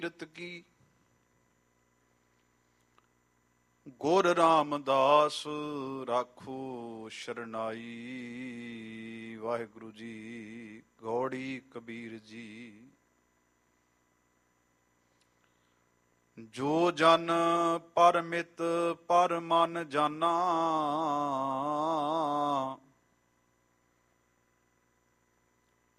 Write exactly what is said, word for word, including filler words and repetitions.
ਕਿਰਤ ਕੀ। ਗੁਰ ਰਾਮਦਾਸ ਰਾਖੋ ਸ਼ਰਨਾਈ। ਵਾਹਿਗੁਰੂ ਜੀ। ਗੌੜੀ ਕਬੀਰ ਜੀ। ਜੋ ਜਨ ਪਰਮਿਤ ਪਰ ਮਨ ਜਾਨਾ,